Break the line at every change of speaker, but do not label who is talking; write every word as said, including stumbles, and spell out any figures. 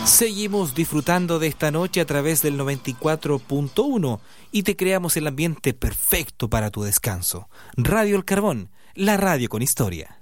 Seguimos disfrutando de esta noche a través del noventa y cuatro punto uno y te creamos el ambiente perfecto para tu descanso. Radio El Carbón, la radio con historia.